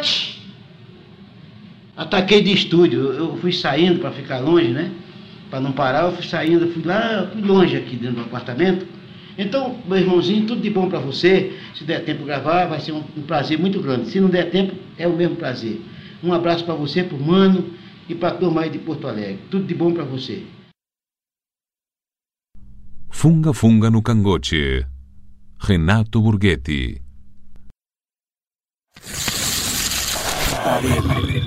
Ataquei de estúdio. Eu fui saindo para ficar longe, né? Para não parar, eu fui saindo, fui longe aqui dentro do apartamento. Então, meu irmãozinho, tudo de bom para você. Se der tempo de gravar, vai ser um prazer muito grande. Se não der tempo, é o mesmo prazer. Um abraço para você, pro Mano e para a turma aí de Porto Alegre. Tudo de bom para você. Funga Funga no Cangote. Renato Borghetti.